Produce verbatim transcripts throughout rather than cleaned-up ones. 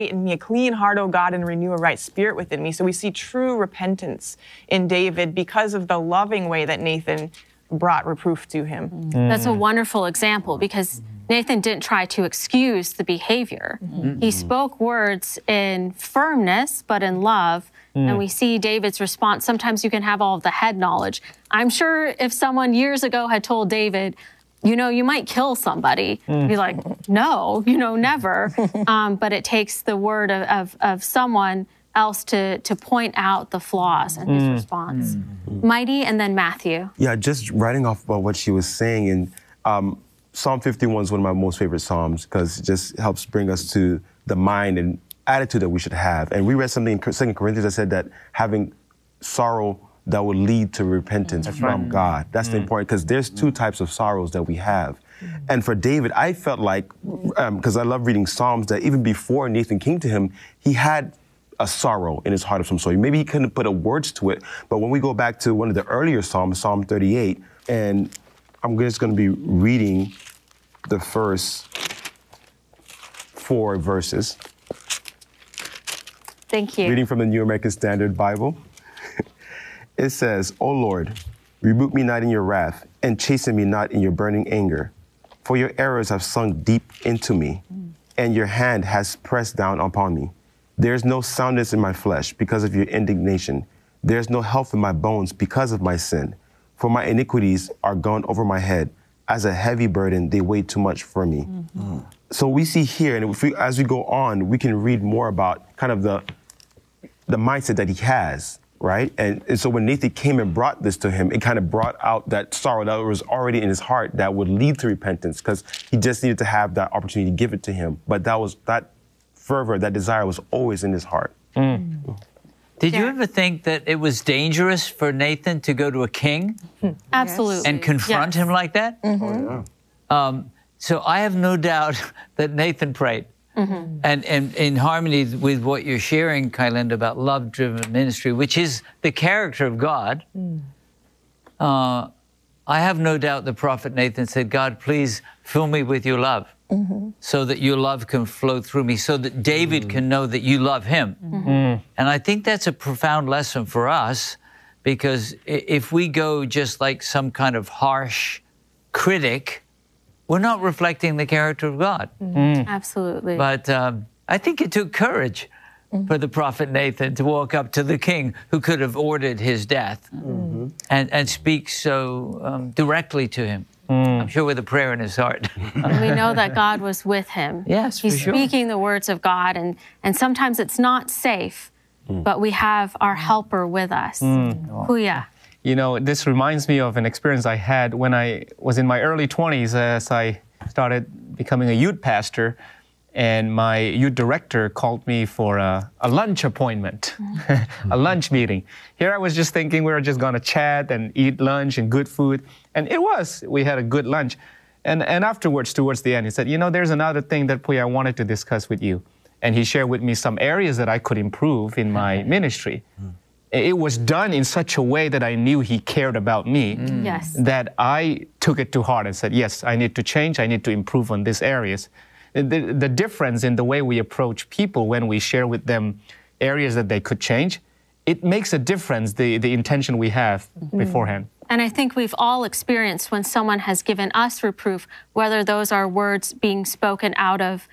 in me a clean heart, O God, and renew a right spirit within me. So we see true repentance in David because of the loving way that Nathan brought reproof to him. Mm. That's a wonderful example because Nathan didn't try to excuse the behavior. Mm-hmm. He spoke words in firmness, but in love. Mm. And we see David's response. Sometimes you can have all of the head knowledge. I'm sure if someone years ago had told David, you know, you might kill somebody, mm. be like, no, you know, never. um, but it takes the word of, of, of someone else to, to point out the flaws in his mm. response. Mm. Mighty, and then Matthew. Yeah, just writing off about what she was saying. And um, Psalm fifty-one is one of my most favorite Psalms because it just helps bring us to the mind and attitude that we should have. And we read something in Second Corinthians that said that having sorrow that would lead to repentance That's from right. God. That's mm. the important, because there's two types of sorrows that we have. Mm. And for David, I felt like, because um, I love reading Psalms, that even before Nathan came to him, he had a sorrow in his heart of some sort. Maybe he couldn't put a words to it, but when we go back to one of the earlier Psalms, Psalm thirty-eight, and I'm just going to be reading the first four verses. Thank you. Reading from the New American Standard Bible. It says, O Lord, rebuke me not in your wrath, and chasten me not in your burning anger. For your errors have sunk deep into me, mm. and your hand has pressed down upon me. There is no soundness in my flesh because of your indignation. There is no health in my bones because of my sin. For my iniquities are gone over my head. As a heavy burden, they weigh too much for me. Mm-hmm. So we see here, and if we, as we go on, we can read more about kind of the, the mindset that he has. Right? And, and so when Nathan came and brought this to him, it kind of brought out that sorrow that was already in his heart that would lead to repentance, because he just needed to have that opportunity to give it to him. But that was that fervor, that desire was always in his heart. Mm. Did you ever think that it was dangerous for Nathan to go to a king? Absolutely. And confront yes. him like that? Mm-hmm. Oh, yeah. Um, so I have no doubt that Nathan prayed. Mm-hmm. And, and in harmony with what you're sharing, Kylinda, about love-driven ministry, which is the character of God, mm. uh, I have no doubt the prophet Nathan said, God, please fill me with your love, mm-hmm. so that your love can flow through me, so that David mm. can know that you love him. Mm-hmm. And I think that's a profound lesson for us, because if we go just like some kind of harsh critic, we're not reflecting the character of God. Mm-hmm. Mm. Absolutely. But um, I think it took courage mm-hmm. for the prophet Nathan to walk up to the king who could have ordered his death mm-hmm. and, and speak so um, directly to him. Mm. I'm sure with a prayer in his heart. And we know that God was with him. Yes, He's for sure. speaking the words of God, and, and sometimes it's not safe, mm. but we have our helper with us. Mm. Huya. You know, this reminds me of an experience I had when I was in my early twenties as I started becoming a youth pastor, and my youth director called me for a, a lunch appointment, a lunch meeting. Here I was just thinking we were just going to chat and eat lunch and good food, and it was. We had a good lunch. And, and afterwards, towards the end, he said, you know, there's another thing that Puya I wanted to discuss with you. And he shared with me some areas that I could improve in my ministry. Mm. It was done in such a way that I knew he cared about me, mm. yes. that I took it to heart and said, yes, I need to change, I need to improve on these areas. The, the difference in the way we approach people when we share with them areas that they could change, it makes a difference, the, the intention we have mm. beforehand. And I think we've all experienced when someone has given us reproof, whether those are words being spoken out of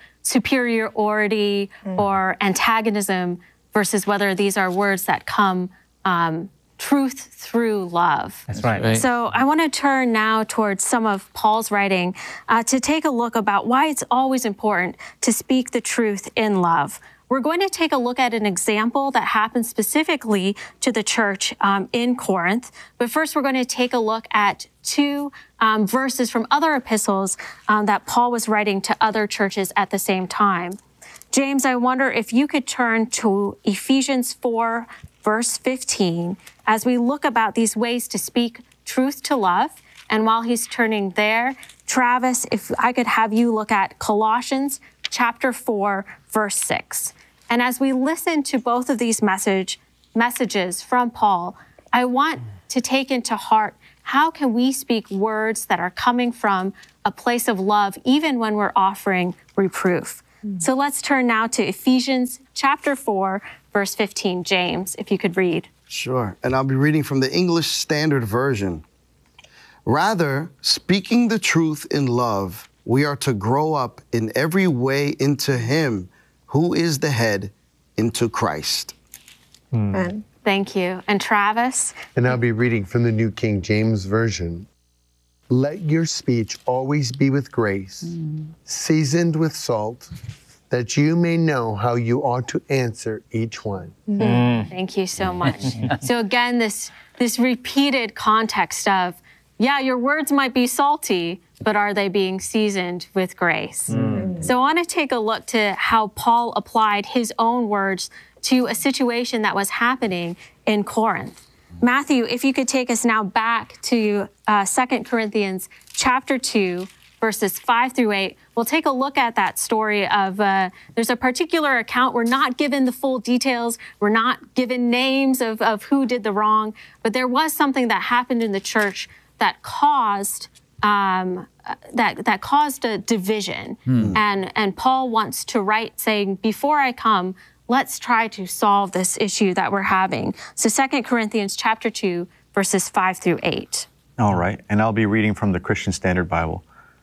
superiority mm. or antagonism, versus whether these are words that come um, truth through love. That's right. right. So I want to turn now towards some of Paul's writing uh, to take a look about why it's always important to speak the truth in love. We're going to take a look at an example that happened specifically to the church um, in Corinth. But first, we're going to take a look at two um, verses from other epistles um, that Paul was writing to other churches at the same time. James, I wonder if you could turn to Ephesians four, verse fifteen, as we look about these ways to speak truth to love. And while he's turning there, Travis, if I could have you look at Colossians chapter four, verse six. And as we listen to both of these message, messages from Paul, I want to take into heart, how can we speak words that are coming from a place of love, even when we're offering reproof? So let's turn now to Ephesians chapter four, verse fifteen. James, if you could read. Sure. And I'll be reading from the English Standard Version. Rather, speaking the truth in love, we are to grow up in every way into Him who is the head, into Christ. Amen. Thank you. And Travis? And I'll be reading from the New King James Version. Let your speech always be with grace, mm. seasoned with salt, that you may know how you ought to answer each one. Mm. Thank you so much. So again, this, this repeated context of, yeah, your words might be salty, but are they being seasoned with grace? Mm. So I want to take a look to how Paul applied his own words to a situation that was happening in Corinth. Matthew, if you could take us now back to uh, Second Corinthians chapter two, verses five through eight. We'll take a look at that story of, uh, there's a particular account. We're not given the full details. We're not given names of, of who did the wrong, but there was something that happened in the church that caused um, that that caused a division. Hmm. And, and Paul wants to write saying, before I come, let's try to solve this issue that we're having. So Second Corinthians chapter two, verses five through eight. All right, and I'll be reading from the Christian Standard Bible.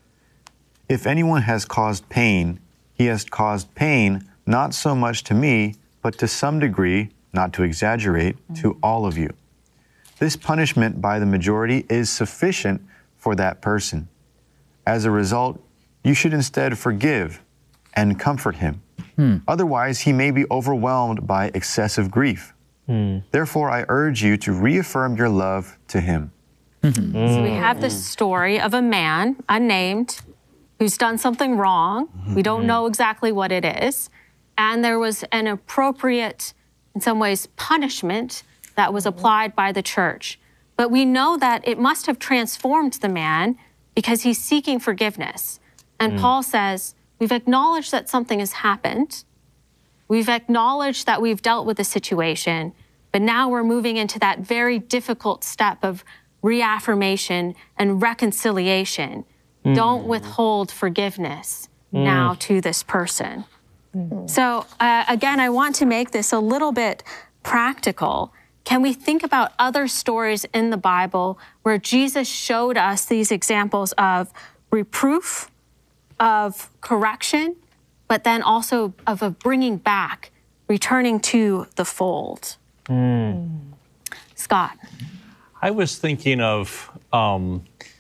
If anyone has caused pain, he has caused pain not so much to me, but to some degree, not to exaggerate, mm-hmm. to all of you. This punishment by the majority is sufficient for that person. As a result, you should instead forgive and comfort him. Hmm. Otherwise, he may be overwhelmed by excessive grief. Hmm. Therefore, I urge you to reaffirm your love to him. Mm-hmm. So we have this story of a man, unnamed, who's done something wrong. Mm-hmm. We don't know exactly what it is. And there was an appropriate, in some ways, punishment that was applied by the church. But we know that it must have transformed the man because he's seeking forgiveness. And mm. Paul says, we've acknowledged that something has happened. We've acknowledged that we've dealt with the situation, but now we're moving into that very difficult step of reaffirmation and reconciliation. Mm. Don't withhold forgiveness mm. now to this person. Mm. So uh, again, I want to make this a little bit practical. Can we think about other stories in the Bible where Jesus showed us these examples of reproof, of correction, but then also of a bringing back, returning to the fold? Mm. Scott. I was thinking of um,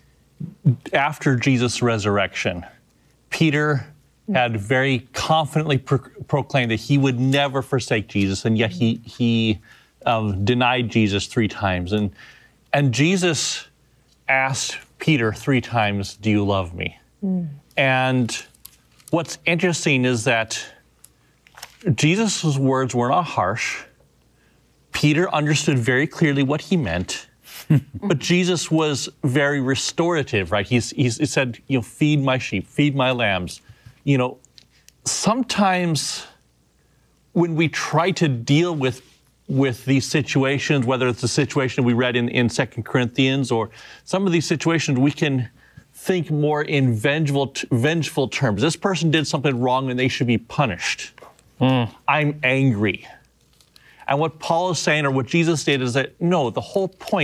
after Jesus' resurrection, Peter had very confidently pro- proclaimed that he would never forsake Jesus, and yet he he um, denied Jesus three times. And and Jesus asked Peter three times, "Do you love me?" Mm. And what's interesting is that Jesus' words were not harsh. Peter understood very clearly what he meant, but Jesus was very restorative, right? He's, he's, he said, you know, feed my sheep, feed my lambs. You know, sometimes when we try to deal with with these situations, whether it's the situation we read in, in Second Corinthians or some of these situations, we can think more in vengeful, vengeful terms. This person did something wrong and they should be punished. Mm. I'm angry. And what Paul is saying, or what Jesus did, is that no, the whole point